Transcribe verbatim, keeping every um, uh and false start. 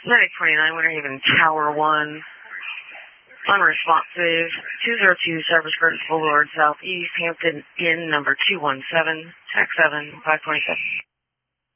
Medic twenty-nine, Winter Haven Tower one. Unresponsive. two oh two Cypress Gardens Boulevard, Southeast, Hampton Inn, number two one seven, tax seven, five twenty-seven.